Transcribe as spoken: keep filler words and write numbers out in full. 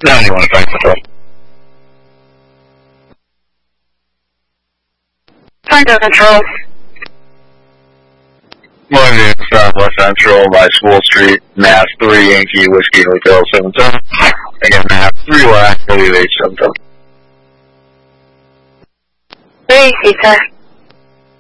ninety-one Frank Patrol. Franco Control. Morning, Southwest Central by School Street, Mass three, Yankee, Whiskey, Hotel seven seven. Again, Mass three, Black, W H seven seven. three, C-Tech.